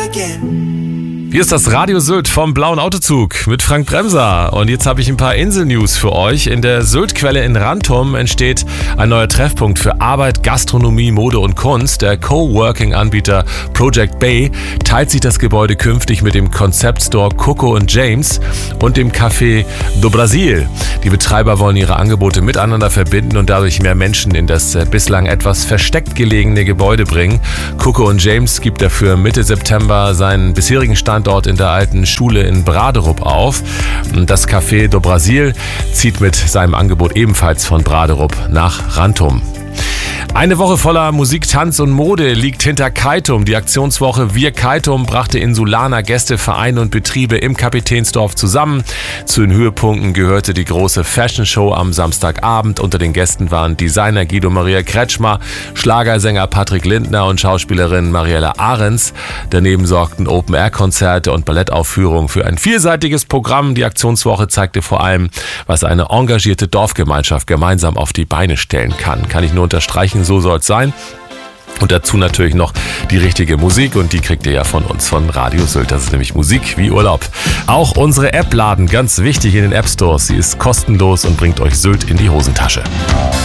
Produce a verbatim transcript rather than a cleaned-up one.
Hier ist das Radio Sylt vom Blauen Autozug mit Frank Bremser. Und jetzt habe ich ein paar Insel-News für euch. In der Syltquelle in Rantum entsteht ein neuer Treffpunkt für Arbeit, Gastronomie, Mode und Kunst. Der Coworking-Anbieter Project Bay teilt sich das Gebäude künftig mit dem Concept-Store Coco und James und dem Café do Brasil. Die Betreiber wollen ihre Angebote miteinander verbinden und dadurch mehr Menschen in das bislang etwas versteckt gelegene Gebäude bringen. Coco und James gibt dafür Mitte September seinen bisherigen Stand dort in der alten Schule in Braderup auf. Das Café do Brasil zieht mit seinem Angebot ebenfalls von Braderup nach Rantum. Eine Woche voller Musik, Tanz und Mode liegt hinter Keitum. Die Aktionswoche Wir Keitum brachte Insulaner Gäste, Vereine und Betriebe im Kapitänsdorf zusammen. Zu den Höhepunkten gehörte die große Fashion Show am Samstagabend. Unter den Gästen waren Designer Guido Maria Kretschmer, Schlagersänger Patrick Lindner und Schauspielerin Mariella Ahrens. Daneben sorgten Open-Air-Konzerte und Ballettaufführungen für ein vielseitiges Programm. Die Aktionswoche zeigte vor allem, was eine engagierte Dorfgemeinschaft gemeinsam auf die Beine stellen kann. Kann ich nur unterstreichen, so soll es sein. Und dazu natürlich noch die richtige Musik und die kriegt ihr ja von uns, von Radio Sylt. Das ist nämlich Musik wie Urlaub. Auch unsere App laden, ganz wichtig in den App Stores. Sie ist kostenlos und bringt euch Sylt in die Hosentasche.